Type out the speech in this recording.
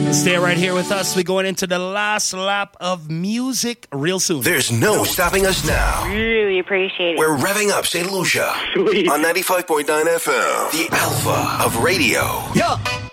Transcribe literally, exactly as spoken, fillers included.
Stay right here with us. We're going into the last lap of music real soon. There's no stopping us now. Really appreciate it. We're revving up Saint Lucia Sweet. on ninety-five point nine F M, the alpha of radio. Yeah.